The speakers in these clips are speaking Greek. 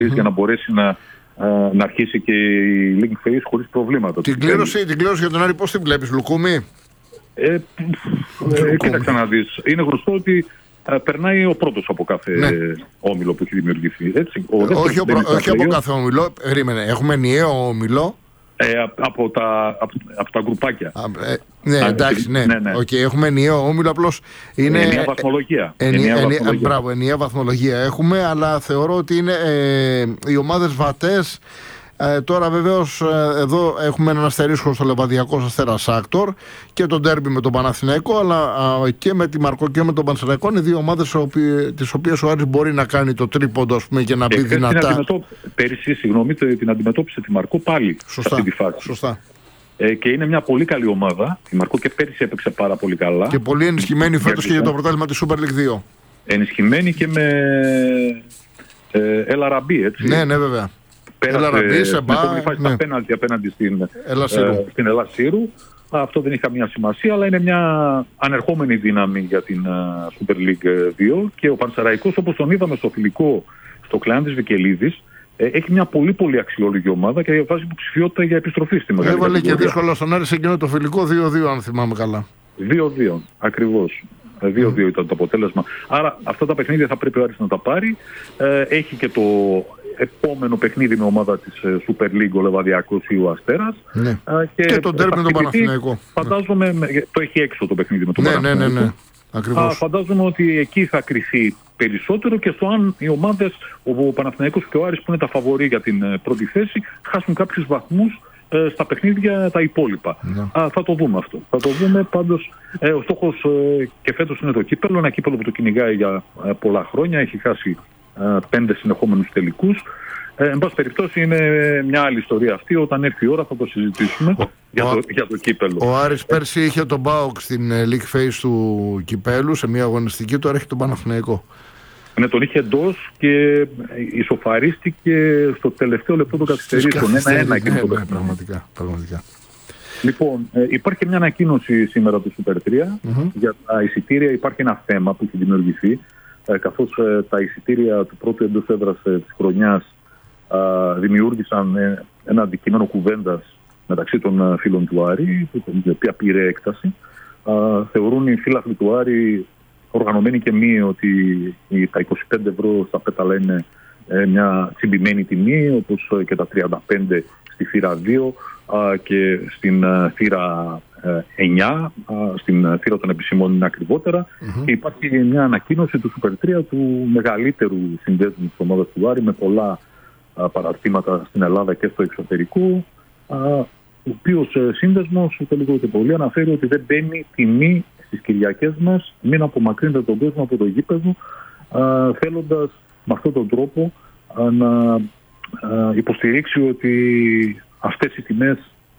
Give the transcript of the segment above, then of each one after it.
για να μπορέσει να αρχίσει και η Link Phase χωρίς προβλήματα. Την κλήρωση για τον Άρη πώς την βλέπεις, Λουκούμι? Κοίταξε να δεις. Είναι γνωστό ότι περνάει ο πρώτος από κάθε όμιλο που έχει δημιουργηθεί. Έτσι. Όχι από κάθε όμιλο. Περίμενε. Έχουμε ενιαίο όμιλο. Από τα γκρουπάκια. Ναι, εντάξει, ναι. Okay, έχουμε ενιαίο όμιλο, απλώς είναι. Ενιαία βαθμολογία. Ενιαία βαθμολογία έχουμε, αλλά θεωρώ ότι είναι οι ομάδες βατές. Τώρα βεβαίως εδώ έχουμε έναν αστερίσκο στο Λεβαδιακός Αστέρας Άκτορ και τον ντέρμπι με τον Παναθηναϊκό, αλλά και με τη Μαρκό και με τον Πανσεραϊκό είναι δύο ομάδες τις οποίες ο Άρης μπορεί να κάνει το τρίποντο, ας πούμε, και να μπει δυνατά. Πέρυσι, την αντιμετώπισε τη Μαρκό πάλι σε αυτή τη φάση. Σωστά. Και είναι μια πολύ καλή ομάδα. Η Μαρκό και πέρυσι έπαιξε πάρα πολύ καλά. Και πολύ ενισχυμένη φέτος και για το πρωτάθλημα της Super League 2. Ενισχυμένη και με Ελαραμπή, έτσι. Ναι, βέβαια. Πέρασε τα πέναλτι απέναντι στην Ελασσύρου. Αυτό δεν έχει καμία σημασία, αλλά είναι μια ανερχόμενη δύναμη για την Super League 2. Και ο Πανσεραϊκός, όπως τον είδαμε στο φιλικό στο Κλεάνθης Βικελίδης, έχει μια πολύ πολύ αξιόλογη ομάδα και βάζει υποψηφιότητα για επιστροφή στη μεγάλη κατηγορία. Έβαλε και δύσκολα στον Άρη σε εκείνο το φιλικό 2-2, αν θυμάμαι καλά. 2-2, ακριβώς. 2-2 ήταν το αποτέλεσμα. Άρα αυτά τα παιχνίδια θα πρέπει ο Άρης να τα πάρει. Έχει και το επόμενο παιχνίδι με ομάδα της Super League, ο Λεβαδιακός ή ο Αστέρας. Ναι. Και τον τέρμι με τον Παναθηναϊκό. Φαντάζομαι, το έχει έξω το παιχνίδι με τον Παναθηναϊκό. Ναι. Ακριβώς. Φαντάζομαι ότι εκεί θα κριθεί περισσότερο και στο αν οι ομάδες, ο Παναθηναϊκός και ο Άρης που είναι τα φαβορί για την πρώτη θέση, χάσουν κάποιους βαθμούς στα παιχνίδια τα υπόλοιπα. Θα το δούμε αυτό. Θα το δούμε πάντως. Ο στόχος και φέτος είναι το κύπελλο, ένα κύπελλο που το κυνηγάει για πολλά χρόνια. Έχει χάσει 5 συνεχόμενους τελικούς. Εν πάση περιπτώσει είναι μια άλλη ιστορία αυτή. Όταν έρθει η ώρα θα το συζητήσουμε για το κύπελλο. Ο Άρης πέρσι είχε τον ΠΑΟΚ στην League Phase του κυπέλου σε μια αγωνιστική, τώρα έχει τον Παναθηναϊκό. Ναι, τον είχε εντός και ισοφαρίστηκε στο τελευταίο λεπτό των καθυστερήσεων. 1-1 εκείνο το παιχνίδι. Πραγματικά. Λοιπόν, υπάρχει μια ανακοίνωση σήμερα του Super 3 για τα εισιτήρια. Υπάρχει ένα θέμα που έχει δημιουργηθεί, καθώς τα εισιτήρια του πρώτου εντός έδρας της χρονιάς δημιούργησαν ένα αντικείμενο κουβέντας μεταξύ των φίλων του Άρη, η οποία πήρε έκταση. Θεωρούν οι φίλαθλοι του Άρη, οργανωμένοι και μη, ότι τα 25 ευρώ στα πέταλα είναι μια τσιμπημένη τιμή, όπως και τα 35 στη θύρα 2 και στην θύρα 9, στην θύρα των επισημών είναι ακριβότερα. Και υπάρχει μια ανακοίνωση του Super 3, του μεγαλύτερου συνδέσμου της ομάδας του Άρη, με πολλά παραρτήματα στην Ελλάδα και στο εξωτερικό, ο οποίος σύνδεσμος, ούτε λίγο ούτε πολύ, αναφέρει ότι δεν μπαίνει τιμή στις Κυριακές μας, μην απομακρύνετε τον κόσμο από το γήπεδο, θέλοντας με αυτόν τον τρόπο να υποστηρίξει ότι αυτές οι τιμές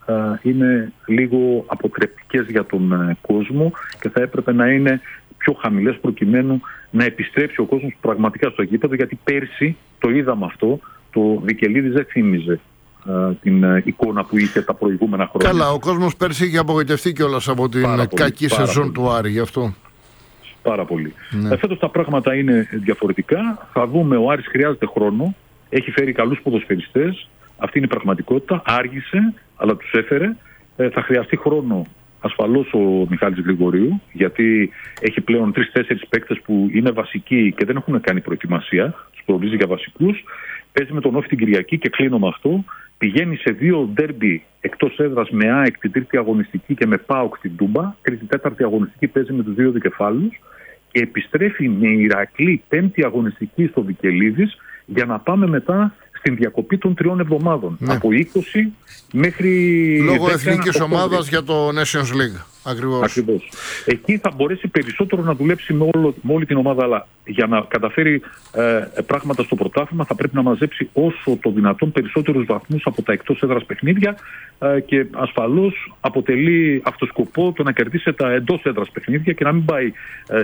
είναι λίγο αποτρεπτικές για τον κόσμο και θα έπρεπε να είναι πιο χαμηλές προκειμένου να επιστρέψει ο κόσμος πραγματικά στο γήπεδο, γιατί πέρσι το είδαμε αυτό, το Βικελίδης δεν θύμιζε την εικόνα που είχε τα προηγούμενα χρόνια. Καλά, ο κόσμος πέρσι είχε απογοητευτεί κιόλας από την κακή σεζόν του Άρη, γι' αυτό. Πάρα πολύ. Φέτος τα πράγματα είναι διαφορετικά. Θα δούμε, ο Άρης χρειάζεται χρόνο. Έχει φέρει καλούς ποδοσφαιριστές. Αυτή είναι η πραγματικότητα. Άργησε, αλλά τους έφερε. Θα χρειαστεί χρόνο ασφαλώς ο Μιχάλης Γρηγορίου, γιατί έχει πλέον 3-4 παίκτες που είναι βασικοί και δεν έχουν κάνει προετοιμασία. Τους προορίζει για βασικούς. Παίζει με τον Όφη την Κυριακή και κλείνω με αυτό. Πηγαίνει σε 2 ντέρμπι εκτός έδρας με ΑΕΚ την τρίτη αγωνιστική και με ΠΑΟΚ την Τούμπα. Τρίτη-τέταρτη αγωνιστική παίζει με τους 2 δικεφάλους. Και επιστρέφει με Ηρακλή πέμπτη αγωνιστική στο Βικελίδης για να πάμε μετά στην διακοπή των 3 εβδομάδων. Ναι. Από 20 μέχρι. Λόγω εθνικής ομάδας για το Nations League. Ακριβώς. Εκεί θα μπορέσει περισσότερο να δουλέψει με όλη την ομάδα, αλλά για να καταφέρει πράγματα στο πρωτάθλημα θα πρέπει να μαζέψει όσο το δυνατόν περισσότερους βαθμούς από τα εκτός έδρας παιχνίδια και ασφαλώς αποτελεί αυτό σκοπό το να κερδίσει τα εντός έδρας παιχνίδια και να μην πάει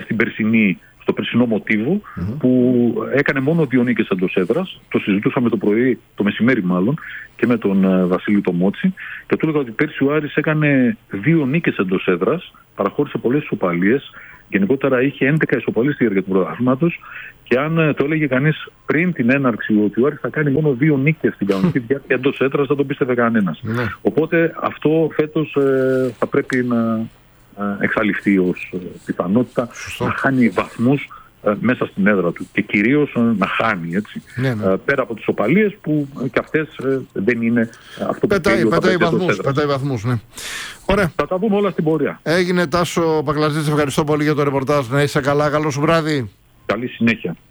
στο περσινό μοτίβο που έκανε μόνο 2 νίκες εντός έδρας. Το συζητούσαμε το πρωί, το μεσημέρι μάλλον, και με τον Βασίλη το Μότσι, και του έλεγα ότι πέρσι ο Άρης έκανε 2 νίκες εντός έδρας, παραχώρησε πολλές ισοπαλίες, Γενικότερα είχε 11 ισοπαλίες στη διάρκεια του πρωταθλήματος και αν το έλεγε κανείς πριν την έναρξη ότι ο Άρης θα κάνει μόνο 2 νίκες στην κανονική διάρκεια εντός έδρας, δεν τον πίστευε κανένας. Οπότε αυτό φέτος θα πρέπει να εξαλειφθεί ως πιθανότητα να χάνει βαθμούς μέσα στην έδρα του και κυρίως να χάνει, έτσι. Πέρα από τις οπαλίες που και αυτές δεν είναι αυτό που πετάει βαθμούς, ναι. Ωραία. Θα τα πούμε όλα στην πορεία. Έγινε. Τάσο Παγκλαζής, ευχαριστώ πολύ για το ρεπορτάζ. Να είσαι καλά, καλό σου βράδυ. Καλή συνέχεια.